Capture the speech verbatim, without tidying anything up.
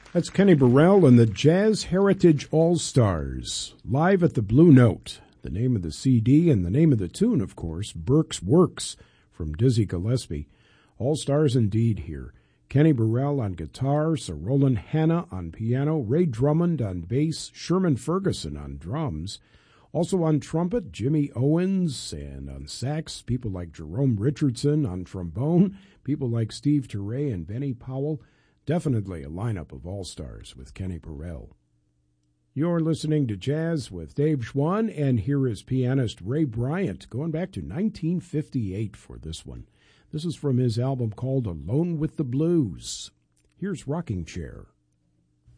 That's Kenny Burrell and the Jazz Heritage All-Stars, live at the Blue Note. The name of the C D and the name of the tune, of course, Burke's Works from Dizzy Gillespie. All-Stars indeed here. Kenny Burrell on guitar, Sir Roland Hanna on piano, Ray Drummond on bass, Sherman Ferguson on drums. Also on trumpet, Jimmy Owens, and on sax, people like Jerome Richardson. On trombone, people like Steve Turre and Benny Powell. Definitely a lineup of all-stars with Kenny Burrell. You're listening to Jazz with Dave Schwann, and here is pianist Ray Bryant, going back to nineteen fifty-eight for this one. This is from his album called Alone with the Blues. Here's Rocking Chair.